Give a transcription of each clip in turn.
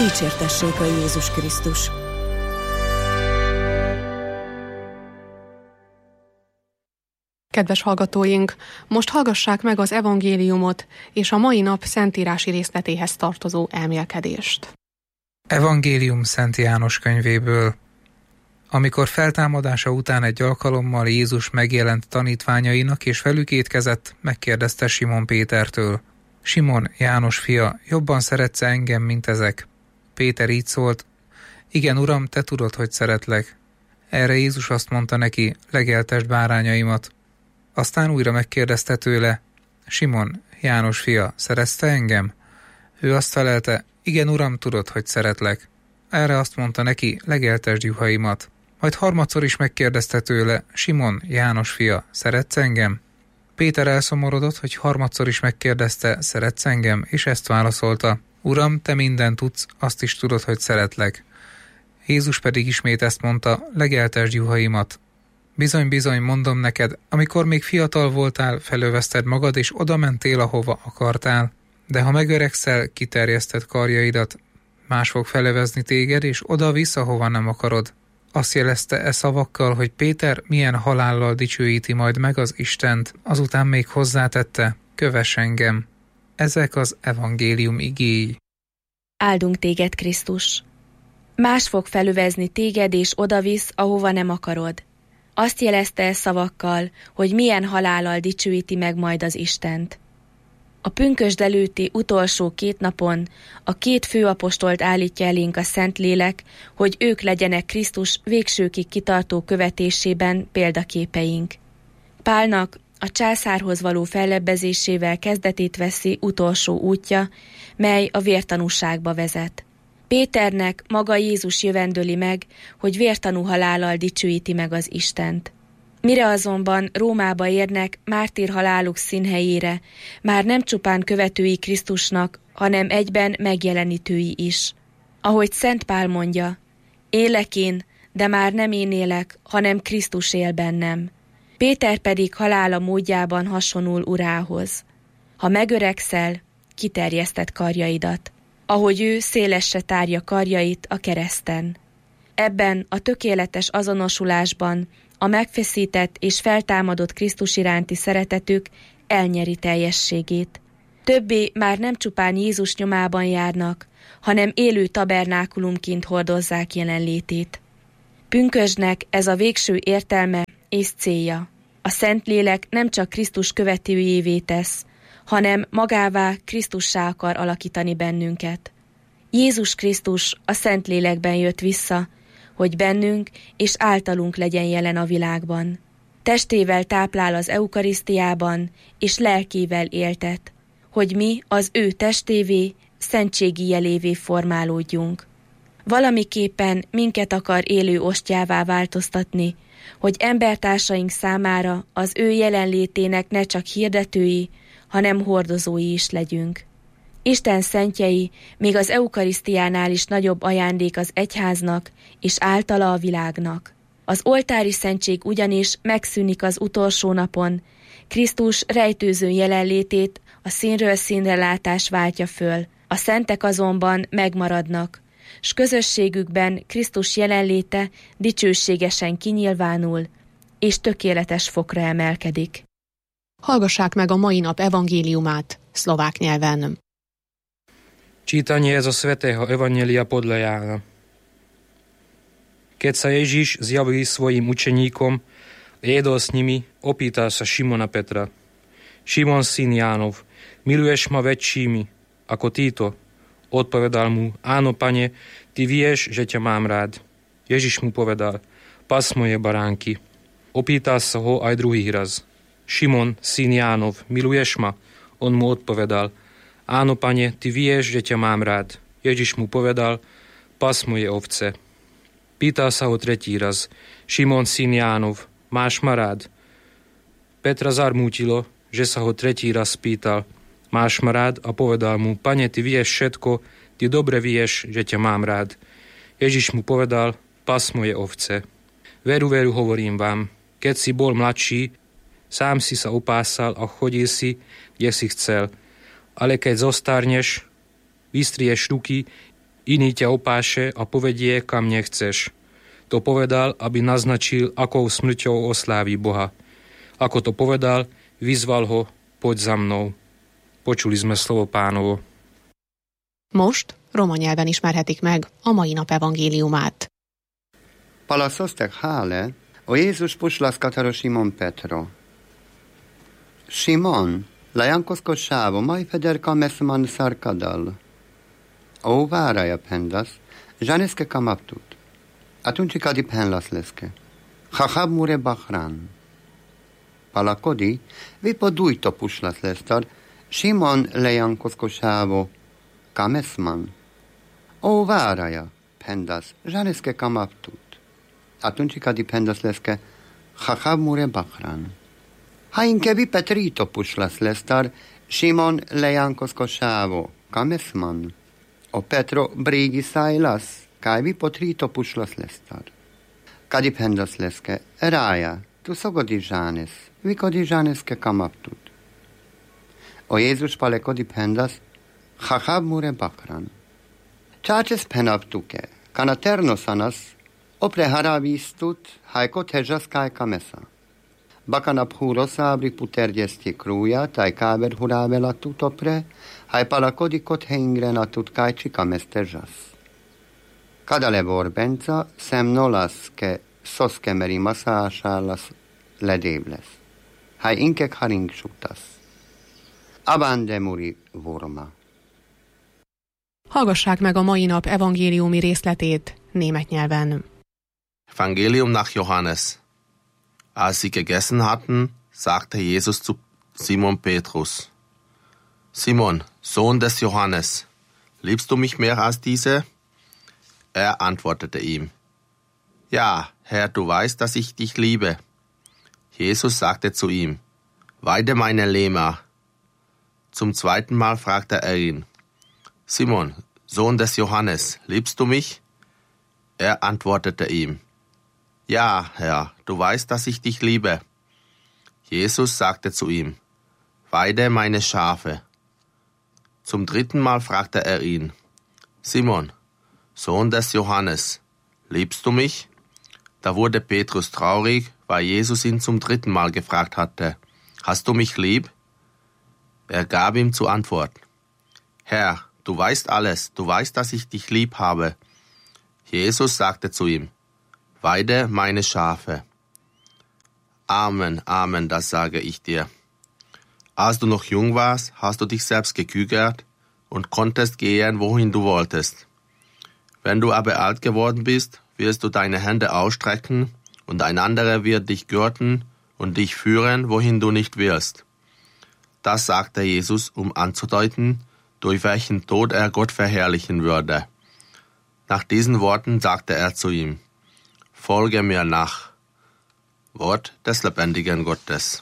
Dicsértessék a Jézus Krisztus! Kedves hallgatóink, most hallgassák meg az evangéliumot és a mai nap szentírási részletéhez tartozó elmélkedést. Evangélium Szent János könyvéből. Amikor feltámadása után egy alkalommal Jézus megjelent tanítványainak és velük étkezett, megkérdezte Simon Pétertől: Simon, János fia, jobban szeretsz engem, mint ezek? Péter így szólt: igen, Uram, te tudod, hogy szeretlek. Erre Jézus azt mondta neki: legeltesd bárányaimat. Aztán újra megkérdezte tőle: Simon, János fia, szeretsz te engem? Ő azt felelte: igen, Uram, tudod, hogy szeretlek. Erre azt mondta neki: legeltesd juhaimat. Majd harmadszor is megkérdezte tőle: Simon, János fia, szeretsz engem? Péter elszomorodott, hogy harmadszor is megkérdezte: szeretsz engem? És ezt válaszolta: Uram, te mindent tudsz, azt is tudod, hogy szeretlek. Jézus pedig ismét ezt mondta: legeltesd juhaimat. Bizony, bizony, mondom neked, amikor még fiatal voltál, felöveszted magad, és oda mentél, ahova akartál. De ha megöregszel, kiterjeszted karjaidat, más fog felövezni téged, és oda visz, ahova nem akarod. Azt jelezte e szavakkal, hogy Péter milyen halállal dicsőíti majd meg az Istent, azután még hozzátette: kövess engem. Ezek az evangélium igéi. Áldunk téged, Krisztus! Más fog felövezni téged, és odavisz, ahova nem akarod. Azt jelezte e szavakkal, hogy milyen halállal dicsőíti meg majd az Istent. A pünkösd előtti utolsó 2 napon a 2 főapostolt állítja elénk a Szentlélek, hogy ők legyenek Krisztus végsőkig kitartó követésében példaképeink. Pálnak a császárhoz való fellebbezésével kezdetét veszi utolsó útja, mely a vértanúságba vezet. Péternek maga Jézus jövendöli meg, hogy vértanú halállal dicsőíti meg az Istent. Mire azonban Rómába érnek mártír haláluk színhelyére, már nem csupán követői Krisztusnak, hanem egyben megjelenítői is. Ahogy Szent Pál mondja: élek én, de már nem én élek, hanem Krisztus él bennem. Péter pedig halála módjában hasonul Urához. Ha megöregszel, kiterjeszted karjaidat, ahogy ő szélesre tárja karjait a kereszten. Ebben a tökéletes azonosulásban a megfeszített és feltámadott Krisztus iránti szeretetük elnyeri teljességét. Többé már nem csupán Jézus nyomában járnak, hanem élő tabernákulumként hordozzák jelenlétét. Pünkösdnek ez a végső értelme és célja. A Szentlélek nem csak Krisztus követőjévé tesz, hanem magává Krisztussá akar alakítani bennünket. Jézus Krisztus a Szentlélekben jött vissza, hogy bennünk és általunk legyen jelen a világban. Testével táplál az eukarisztiában, és lelkével éltet, hogy mi az ő testévé, szentségi jelévé formálódjunk. Valamiképpen minket akar élő ostjává változtatni, hogy embertársaink számára az ő jelenlétének ne csak hirdetői, hanem hordozói is legyünk. Isten szentjei még az eukarisztiánál is nagyobb ajándék az egyháznak, és általa a világnak. Az oltári szentség ugyanis megszűnik az utolsó napon, Krisztus rejtőző jelenlétét a színről színre látás váltja föl, a szentek azonban megmaradnak, s közösségükben Krisztus jelenléte dicsőségesen kinyilvánul, és tökéletes fokra emelkedik. Hallgassák meg a mai nap evangéliumát szlovák nyelven. Čítanie zo svätého Evanjelia podľa Jána. Keď sa Ježiš zjavil svojim učeníkom, jedol s nimi, opýtal sa Šimona Petra: Šimon, syn Jánov, miluješ ma väčšími ako títo? Odpovedal mu: áno, pane, ty vieš, že ťa mám rád. Ježiš mu povedal: pas moje baránky. Opýtal sa ho aj druhý raz: Šimon, syn Jánov, miluješ ma? On mu odpovedal: áno, pane, ty vieš, že ťa mám rád. Ježiš mu povedal: pas moje ovce. Pýtal sa ho tretí raz: Šimon, syn Jánov, máš ma rád? Petra zarmútilo, že sa ho tretí raz spýtal: máš ma rád? A povedal mu: pane, ty vieš všetko, ty dobre vieš, že ťa mám rád. Ježiš mu povedal: pas moje ovce. Veru, veru, hovorím vám, keď si bol mladší, sám si sa opásal a chodil si, kde si chcel. Ale keď zostarneš, vystrieš ruky Iný ťa opáše a povedie, kam nechceš. To povedal, aby naznačil, akou smrťou osláví Boha. Ako to povedal, vyzval ho, poď za mnou. Počuli sme slovo Pánovo. Most roma nyelven ismerhetik meg a mai nap evangéliumát. Palaszostek hále, o Jézus puslaskataro Simon Petro. Simon, lajankosko sávo, maj federka mesman sarkadal. O váraja pendas, žaneske kamaptut. Atunci kadi penlas leske. Chachab mure bachran. Palakodi, vi podujto puslas lestar, Simon lajankosko sávo, kamesman. O váraja pendas, žaneske kamaptut. Atunci kadi pendas leske, chachab mure bachran. Hainke vi petrito puslas lestar, Simon lajankosko sávo, kamesman. O Petro brigi sailas, kai vi potrito puslas lestar. Kadi pendas leske, raja, tu sogodi žanes, vi kodi žaneske kamaptut. O Jézus pale kodi pendas, chachab mure bakran. Čačes penaptuke, kanaterno sanas, opre haravistut, haiko tejas kai kamesa. Bakana phuro sabri putergyesti kruja, tai káber hurávela tutopre, hai palakodikot heingrenatut kai csikames tejas. Kadale vorbenca, sem nolas ke soskemeri maszásálas ledébles. Hai inkek haring sutas. Abande muri vorma. Hallgassák meg a mai nap evangéliumi részletét német nyelven. Evangelium nach Johannes. Als sie gegessen hatten, sagte Jesus zu Simon Petrus: Simon, Sohn des Johannes, liebst du mich mehr als diese? Er antwortete ihm: Ja, Herr, du weißt, dass ich dich liebe. Jesus sagte zu ihm: Weide meine Lämmer. Zum zweiten Mal fragte er ihn: Simon, Sohn des Johannes, liebst du mich? Er antwortete ihm: Ja, Herr, du weißt, dass ich dich liebe. Jesus sagte zu ihm: Weide meine Schafe. Zum dritten Mal fragte er ihn: Simon, Sohn des Johannes, liebst du mich? Da wurde Petrus traurig, weil Jesus ihn zum dritten Mal gefragt hatte: Hast du mich lieb? Er gab ihm zur Antwort: Herr, du weißt alles, du weißt, dass ich dich lieb habe. Jesus sagte zu ihm: Weide meine Schafe. Amen, Amen, das sage ich dir. Als du noch jung warst, hast du dich selbst gekügert und konntest gehen, wohin du wolltest. Wenn du aber alt geworden bist, wirst du deine Hände ausstrecken und ein anderer wird dich gürten und dich führen, wohin du nicht willst. Das sagte Jesus, um anzudeuten, durch welchen Tod er Gott verherrlichen würde. Nach diesen Worten sagte er zu ihm: Folge mir nach. Wort des lebendigen Gottes.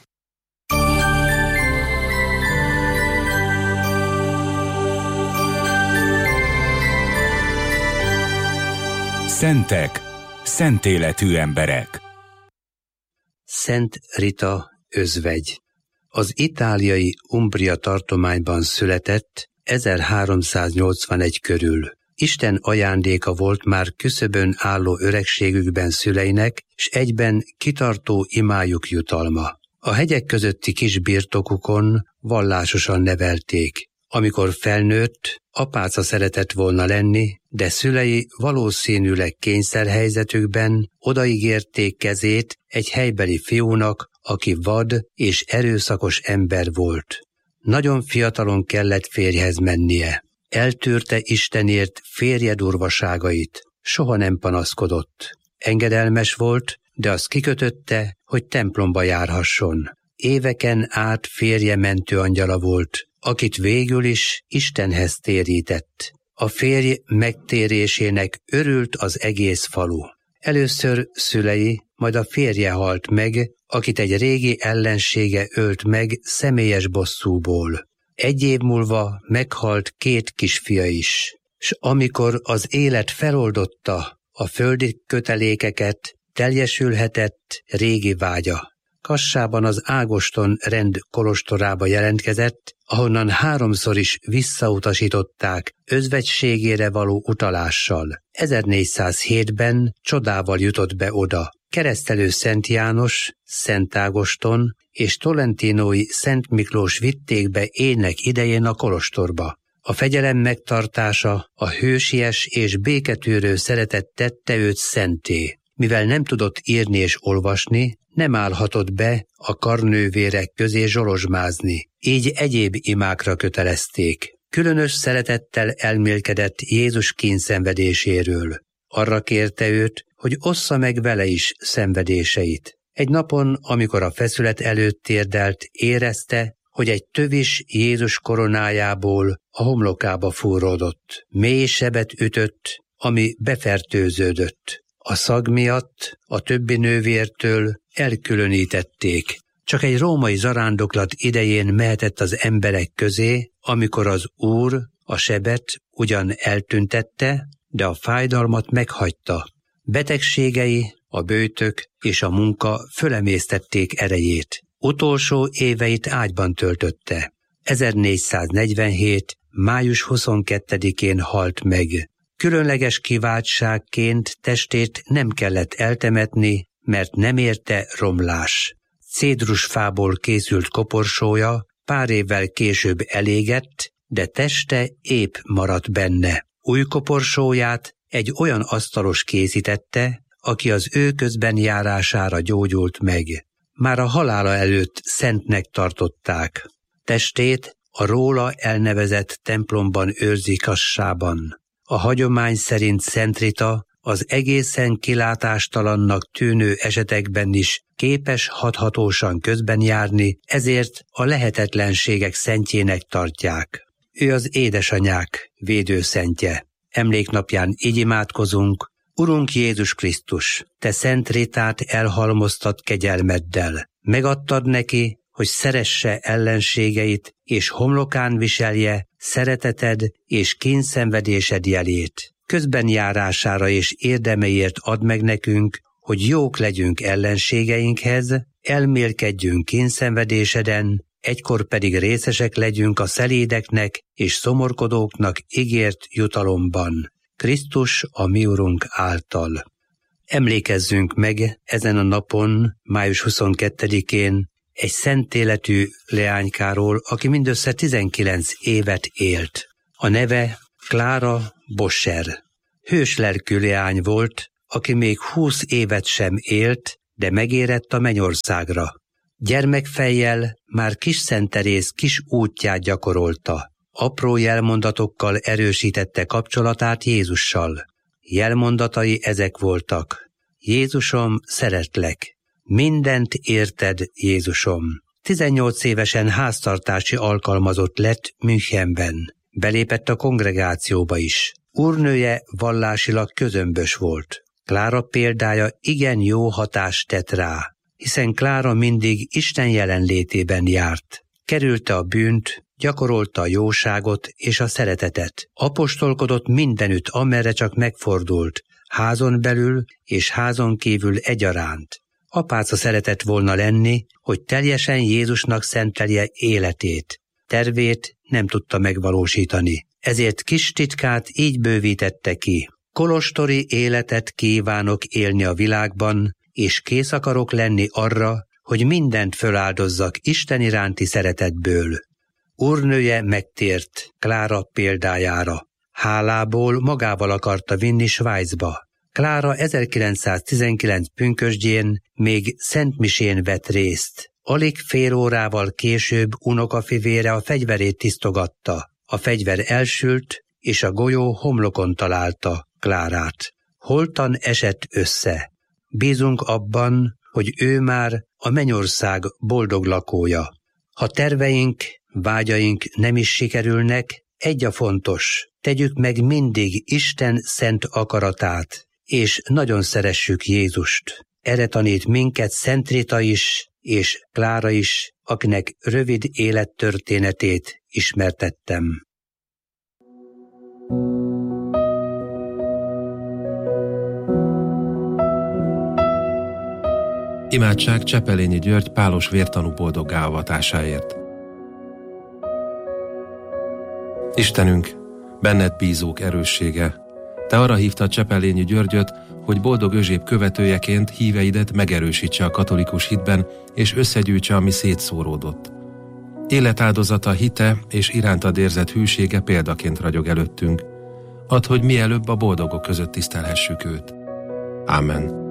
Szentek, szent életű emberek. Szent Rita özvegy. Az itáliai Umbria tartományban született 1381 körül. Isten ajándéka volt már küszöbön álló öregségükben szüleinek, s egyben kitartó imájuk jutalma. A hegyek közötti kis birtokukon vallásosan nevelték. Amikor felnőtt, apáca szeretett volna lenni, de szülei valószínűleg kényszerhelyzetükben odaígérték kezét egy helybeli fiúnak, aki vad és erőszakos ember volt. Nagyon fiatalon kellett férjhez mennie. Eltűrte Istenért férje durvaságait, soha nem panaszkodott. Engedelmes volt, de azt kikötötte, hogy templomba járhasson. Éveken át férje mentőangyala volt, akit végül is Istenhez térített. A férj megtérésének örült az egész falu. Először szülei, majd a férje halt meg, akit egy régi ellensége ölt meg személyes bosszúból. 1 év múlva meghalt 2 kisfia is, s amikor az élet feloldotta a földi kötelékeket, teljesülhetett régi vágya. Kassában az Ágoston rend kolostorába jelentkezett, ahonnan 3-szor is visszautasították özvegységére való utalással. 1407-ben csodával jutott be oda. Keresztelő Szent János, Szent Ágoston és Tolentinói Szent Miklós vitték be ének idején a kolostorba. A fegyelem megtartása, a hősies és béketűrő szeretet tette őt szenté. Mivel nem tudott írni és olvasni, nem állhatott be a karnővérek közé zsolozsmázni, így egyéb imákra kötelezték. Különös szeretettel elmélkedett Jézus kínszenvedéséről. Arra kérte őt, hogy ossza meg vele is szenvedéseit. Egy napon, amikor a feszület előtt térdelt, érezte, hogy egy tövis Jézus koronájából a homlokába fúródott. Mély sebet ütött, ami befertőződött. A szag miatt a többi nővértől elkülönítették. Csak egy római zarándoklat idején mehetett az emberek közé, amikor az Úr a sebet ugyan eltüntette, de a fájdalmat meghagyta. Betegségei, a böjtök és a munka fölemésztették erejét. Utolsó éveit ágyban töltötte. 1447. május 22-én halt meg. Különleges kiváltságként testét nem kellett eltemetni, mert nem érte romlás. Cédrusfából készült koporsója pár évvel később elégett, de teste épp maradt benne. Új koporsóját egy olyan asztalos készítette, aki az ő közben járására gyógyult meg. Már a halála előtt szentnek tartották. Testét a róla elnevezett templomban őrzik Kassában. A hagyomány szerint Szent Rita az egészen kilátástalannak tűnő esetekben is képes hathatósan közben járni, ezért a lehetetlenségek szentjének tartják. Ő az édesanyák védőszentje. Emléknapján így imádkozunk: Urunk Jézus Krisztus, te Szent Ritát elhalmoztad kegyelmeddel. Megadtad neki, hogy szeresse ellenségeit, és homlokán viselje szereteted és kínszenvedésed jelét. Közben járására és érdemeiért add meg nekünk, hogy jók legyünk ellenségeinkhez, elmélkedjünk kínszenvedéseden, egykor pedig részesek legyünk a szelédeknek és szomorkodóknak ígért jutalomban. Krisztus a mi Urunk által. Emlékezzünk meg ezen a napon, május 22-én, egy szent életű leánykáról, aki mindössze 19 évet élt. A neve Klára Boscher. Hős lelkű leány volt, aki még 20 évet sem élt, de megérett a mennyországra. Gyermekfejjel már Kis Szent Teréz kis útját gyakorolta. Apró jelmondatokkal erősítette kapcsolatát Jézussal. Jelmondatai ezek voltak: Jézusom, szeretlek. Mindent érted, Jézusom. 18 évesen háztartási alkalmazott lett Münchenben. Belépett a kongregációba is. Úrnője vallásilag közömbös volt. Klára példája igen jó hatást tett rá, hiszen Klára mindig Isten jelenlétében járt. Kerülte a bűnt, gyakorolta a jóságot és a szeretetet. Apostolkodott mindenütt, amerre csak megfordult, házon belül és házon kívül egyaránt. Apáca szeretett volna lenni, hogy teljesen Jézusnak szentelje életét. Tervét nem tudta megvalósítani, ezért kis titkát így bővítette ki: kolostori életet kívánok élni a világban, és kész akarok lenni arra, hogy mindent föláldozzak Isten iránti szeretetből. Úrnője megtért Klára példájára. Hálából magával akarta vinni Svájcba. Klára 1919 pünkösdjén még szentmisén vett részt. Alig fél órával később unokafivére a fegyverét tisztogatta. A fegyver elsült, és a golyó homlokon találta Klárát. Holtan esett össze. Bízunk abban, hogy ő már a mennyország boldog lakója. Ha terveink, vágyaink nem is sikerülnek, egy a fontos: tegyük meg mindig Isten szent akaratát, és nagyon szeressük Jézust. Erre tanít minket Szent Rita is, és Klára is, akinek rövid élettörténetét ismertettem. Imádság Csepelényi György pálos vértanú boldoggá avatásáért. Istenünk, benned bízók erőssége, te arra hívtad Csepelényi Györgyöt, hogy Boldog Özséb követőjeként híveidet megerősítse a katolikus hitben, és összegyűjtse, ami szétszóródott. Életáldozata, hite és irántad érzett hűsége példaként ragyog előttünk. Add, hogy mielőbb a boldogok között tisztelhessük őt. Ámen.